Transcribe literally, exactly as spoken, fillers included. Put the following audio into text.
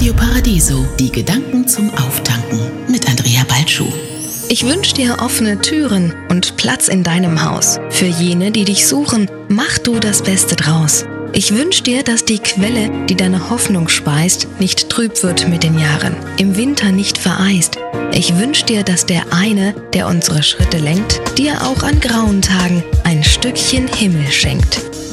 Radio Paradiso, die Gedanken zum Auftanken mit Andrea Balschuh. Ich wünsche dir offene Türen und Platz in deinem Haus. Für jene, die dich suchen, mach du das Beste draus. Ich wünsche dir, dass die Quelle, die deine Hoffnung speist, nicht trüb wird mit den Jahren, im Winter nicht vereist. Ich wünsche dir, dass der eine, der unsere Schritte lenkt, dir auch an grauen Tagen ein Stückchen Himmel schenkt.